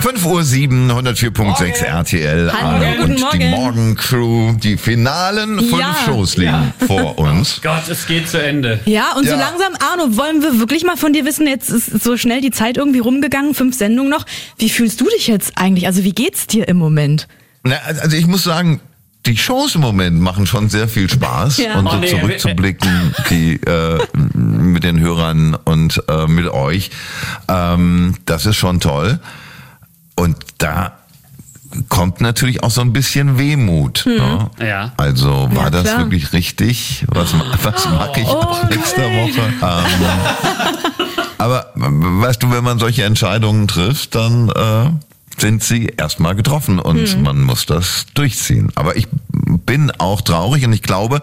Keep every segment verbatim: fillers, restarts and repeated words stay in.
fünf Uhr sieben, hundertvier Komma sechs R T L. Hallo, Arno guten und Morgen. die Morgencrew. Die finalen fünf Ja. Shows liegen Ja. vor uns. Gott, es geht zu Ende. Ja, und so Ja. langsam, Arno, wollen wir wirklich mal von dir wissen, jetzt ist so schnell die Zeit irgendwie rumgegangen, fünf Sendungen noch. Wie fühlst du dich jetzt eigentlich? Also wie geht's dir im Moment? Na, also ich muss sagen, die Shows im Moment machen schon sehr viel Spaß. Ja. Und so Oh, nee, zurückzublicken, die äh, mit den Hörern und äh, mit euch, ähm, das ist schon toll. Und da kommt natürlich auch so ein bisschen Wehmut. Ne? Ja. Also war Ja, das klar. wirklich richtig? Was, was mache ich Oh, auch nächste Woche? Ähm, aber weißt du, wenn man solche Entscheidungen trifft, dann äh, sind sie erstmal getroffen und man muss das durchziehen. Aber ich bin auch traurig und ich glaube,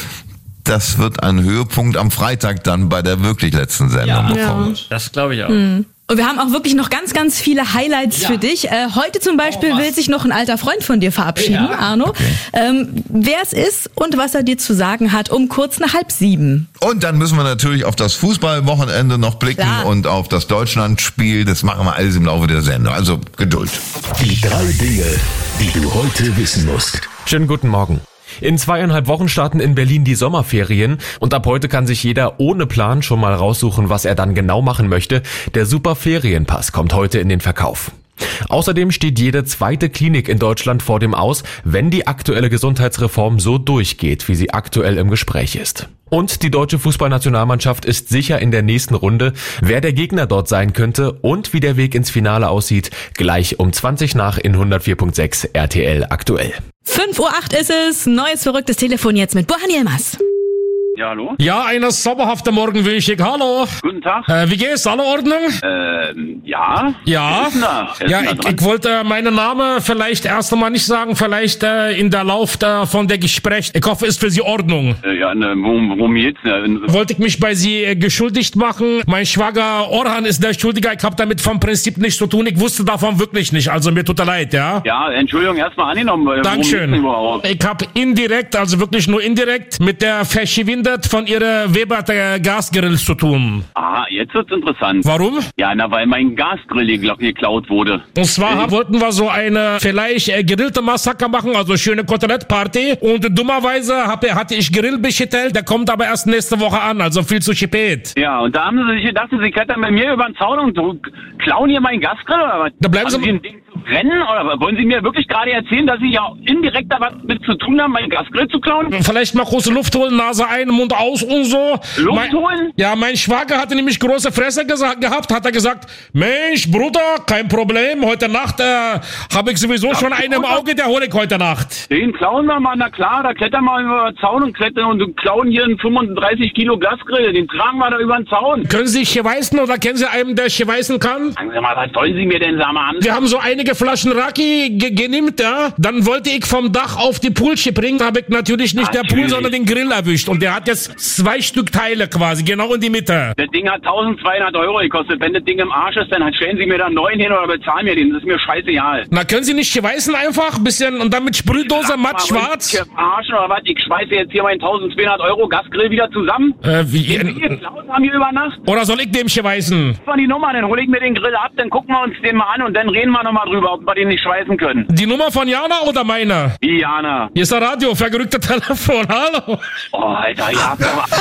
das wird ein Höhepunkt am Freitag dann bei der wirklich letzten Sendung Ja. bekommen. Das glaube ich auch. Und wir haben auch wirklich noch ganz, ganz viele Highlights Ja. für dich. Äh, heute zum Beispiel Oh, was? will sich noch ein alter Freund von dir verabschieden, Ja. Arno. Ähm, wer es ist und was er dir zu sagen hat, um kurz nach halb sieben. Und dann müssen wir natürlich auf das Fußballwochenende noch blicken Klar. und auf das Deutschlandspiel. Das machen wir alles im Laufe der Sendung. Also Geduld. Die drei Dinge, die du heute wissen musst. Schönen guten Morgen. In zweieinhalb Wochen starten in Berlin die Sommerferien und ab heute kann sich jeder ohne Plan schon mal raussuchen, was er dann genau machen möchte. Der Super Ferienpass kommt heute in den Verkauf. Außerdem steht jede zweite Klinik in Deutschland vor dem Aus, wenn die aktuelle Gesundheitsreform so durchgeht, wie sie aktuell im Gespräch ist. Und die deutsche Fußballnationalmannschaft ist sicher in der nächsten Runde. Wer der Gegner dort sein könnte und wie der Weg ins Finale aussieht, gleich um zwanzig nach in hundertvier Komma sechs R T L aktuell. fünf Uhr acht ist es. Neues verrücktes Telefon jetzt mit Burhan Yilmaz. Ja, hallo? Ja, einen sommerhaften Morgen wünsche ich. Hallo. Guten Tag. Äh, wie geht's? Alle Ordnung? Ähm, ja? Ja. Wer ist denn da? Wer ist Ja, denn da ich, dran? ich wollte meinen Namen vielleicht erst einmal nicht sagen, vielleicht äh, in der Lauf äh, von der Gespräch. Ich hoffe, ist für Sie Ordnung. Äh, ja, ne, worum, worum geht's denn? Wollte ich mich bei Sie äh, geschuldigt machen. Mein Schwager Orhan ist der Schuldiger. Ich habe damit vom Prinzip nichts zu tun. Ich wusste davon wirklich nicht. Also mir tut er leid, ja? Ja, Entschuldigung, erstmal angenommen. Worum geht's denn Dankeschön. überhaupt? Ich habe indirekt, also wirklich nur indirekt, mit der verschwindet von Ihrer Weber der Gasgrill zu tun. Ah, jetzt wird's interessant. Warum? Ja, na, weil mein Gasgrill gekla- geklaut wurde. Und zwar Äh. wollten wir so eine vielleicht äh, gegrillte Massaker machen, also schöne Kotelettparty. Und dummerweise hab, hatte ich Grill bestellt, der kommt aber erst nächste Woche an, also viel zu spät. Ja, und da haben sie sich gedacht, sie klettern mit mir über den Zaun und so klauen hier meinen Gasgrill oder was? Da bleiben Haben Sie- Sie ein Ding zu brennen oder wollen Sie mir wirklich gerade erzählen, dass Sie ja indirekt da was mit zu tun haben, meinen Gasgrill zu klauen? Vielleicht mal große Luft holen, Nase ein, Mund aus und so. Luft mein, holen? Ja, mein Schwager hatte nämlich große Fresse gesagt, gehabt, hat er gesagt, Mensch, Bruder, kein Problem, heute Nacht äh, habe ich sowieso schon einen im Auge, der hole ich heute Nacht. Den klauen wir mal, na klar, da klettern wir über den Zaun und klettern und klauen hier einen fünfunddreißig Kilo Gasgrill, den tragen wir da über den Zaun. Können Sie schweißen oder kennen Sie einen, der schweißen kann? Sagen Sie mal, was wollen Sie mir denn sagen? Haben Sie Wir haben so einige Flaschen Raki ge genimmt, ja. Dann wollte ich vom Dach auf die Poolsche bringen, habe ich natürlich nicht der Pool, Natürlich. sondern den Grill erwischt. Und der hat jetzt zwei Stück Teile quasi, genau in die Mitte. Das Ding hat eintausendzweihundert Euro gekostet. Wenn das Ding im Arsch ist, dann stellen Sie mir da einen neuen hin oder bezahlen mir den. Das ist mir scheißegal. Na, können Sie nicht schweißen einfach? Bisschen und dann mit Sprühdose matt schwarz? Ich Arsch oder was? Ich schmeiße jetzt hier meinen eintausendzweihundert Euro Gasgrill wieder zusammen. Äh, wie, Den Sie geklaut haben hier über Nacht. oder soll ich dem schweißen? Von die Nummer, dann hole ich mir den Grill ab, dann gucken wir uns den mal an und dann reden wir nochmal drüber, ob wir den nicht schweißen können. Die Nummer von Jana oder meine? Wie, Jana? Hier ist der Radio, vergerückte Telefon, hallo. Oh, Alter, ja.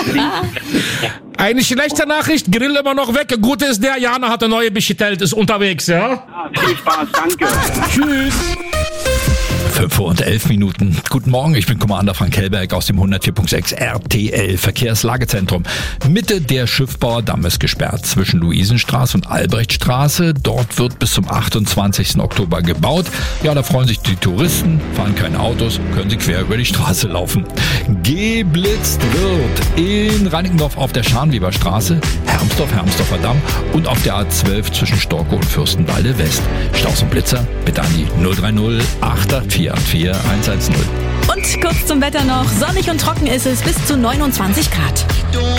Eine schlechte Nachricht, Grill immer noch weg. Gute ist der, Jana hat eine neue bestellt, ist unterwegs, ja? Ja, viel Spaß, danke. Tschüss. fünf Uhr und elf Minuten. Guten Morgen, ich bin Commander Frank Hellberg aus dem hundertvier Komma sechs R T L Verkehrslagezentrum. Mitte der Schiffbauerdamm ist gesperrt zwischen Luisenstraße und Albrechtstraße. Dort wird bis zum achtundzwanzigsten Oktober gebaut. Ja, da freuen sich die Touristen, fahren keine Autos, können sie quer über die Straße laufen. Geblitzt wird in Reinickendorf auf der Scharnweberstraße, Hermsdorf, Hermsdorfer Damm und auf der A zwölf zwischen Storkow und Fürstenwalde West. Staus und Blitzer bitte an die null drei null acht acht vier acht vier eins eins null. Und kurz zum Wetter noch. Sonnig und trocken ist es bis zu neunundzwanzig Grad.